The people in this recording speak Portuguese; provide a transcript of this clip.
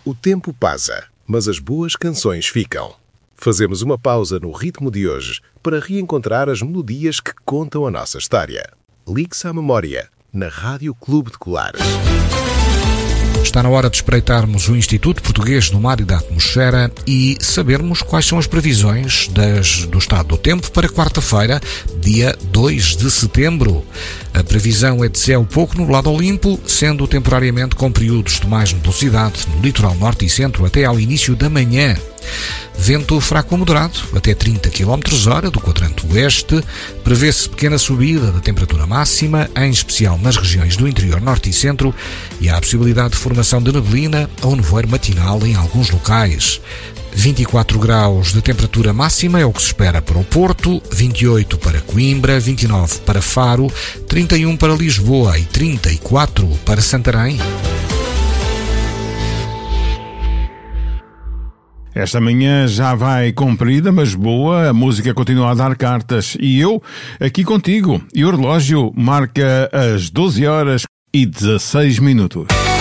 O tempo passa, mas as boas canções ficam. Fazemos uma pausa no ritmo de hoje para reencontrar as melodias que contam a nossa história. Ligue-se à memória, na Rádio Clube de Colares. Está na hora de espreitarmos o Instituto Português do Mar e da Atmosfera e sabermos quais são as previsões do estado do tempo para quarta-feira, dia 2 de setembro. A previsão é de céu pouco nublado ou limpo, sendo temporariamente com períodos de mais nebulosidade no litoral norte e centro até ao início da manhã. Vento fraco ou moderado, até 30 km/h do quadrante oeste. Prevê-se pequena subida da temperatura máxima, em especial nas regiões do interior norte e centro, e há a possibilidade de formação de neblina ou nevoeiro matinal em alguns locais. 24 graus de temperatura máxima é o que se espera para o Porto, 28 para Coimbra, 29 para Faro, 31 para Lisboa e 34 para Santarém. Esta manhã já vai comprida, mas boa, a música continua a dar cartas e eu aqui contigo. E o relógio marca as 12 horas e 16 minutos.